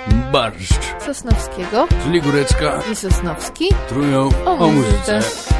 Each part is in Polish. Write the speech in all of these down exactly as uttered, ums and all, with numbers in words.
Barszcz Sosnowskiego, czyli Górecka i Sosnowski trują o, o muzyce.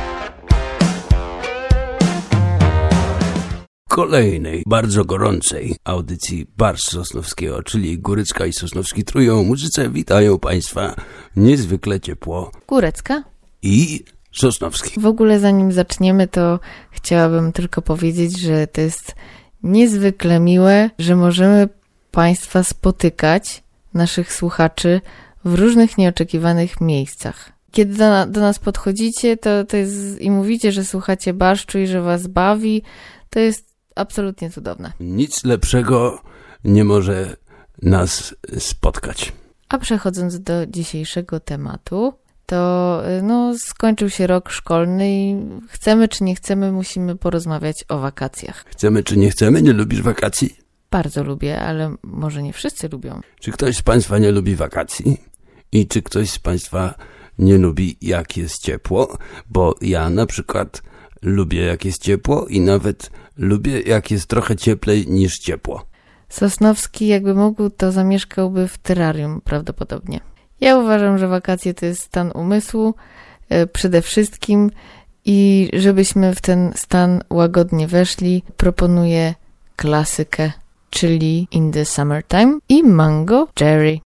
Kolejnej, bardzo gorącej audycji Barszcz Sosnowskiego, czyli Górecka i Sosnowski trują o muzyce, witają Państwa niezwykle ciepło Górecka i Sosnowski. W ogóle zanim zaczniemy, to chciałabym tylko powiedzieć, że to jest niezwykle miłe, że możemy Państwa spotykać, naszych słuchaczy, w różnych nieoczekiwanych miejscach. Kiedy do, do nas podchodzicie to, to jest, i mówicie, że słuchacie barszczu i że Was bawi, to jest absolutnie cudowne. Nic lepszego nie może nas spotkać. A przechodząc do dzisiejszego tematu, to no, skończył się rok szkolny i chcemy czy nie chcemy, musimy porozmawiać o wakacjach. Chcemy czy nie chcemy? Nie lubisz wakacji? Bardzo lubię, ale może nie wszyscy lubią. Czy ktoś z Państwa nie lubi wakacji? I czy ktoś z Państwa nie lubi, jak jest ciepło? Bo ja na przykład lubię, jak jest ciepło i nawet lubię, jak jest trochę cieplej niż ciepło. Sosnowski, jakby mógł, to zamieszkałby w terrarium prawdopodobnie. Ja uważam, że wakacje to jest stan umysłu e, przede wszystkim i żebyśmy w ten stan łagodnie weszli, proponuję klasykę, czyli In the Summertime i Mango Jerry.